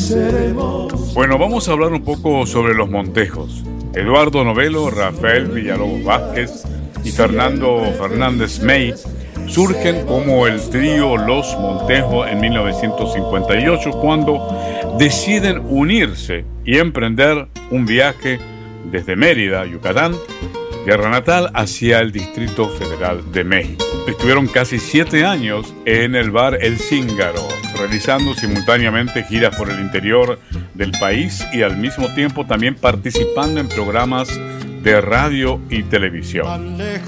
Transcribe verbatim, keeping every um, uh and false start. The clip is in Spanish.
seremos. Bueno, vamos a hablar un poco sobre los Montejos. Eduardo Novelo, Rafael Villalobos Vázquez y Fernando Fernández May surgen como el trío Los Montejos en mil novecientos cincuenta y ocho, cuando deciden unirse y emprender un viaje desde Mérida, Yucatán, tierra natal, hacia el Distrito Federal de México. Estuvieron casi siete años en el bar El Cíngaro, realizando simultáneamente giras por el interior del país y al mismo tiempo también participando en programas de radio y televisión.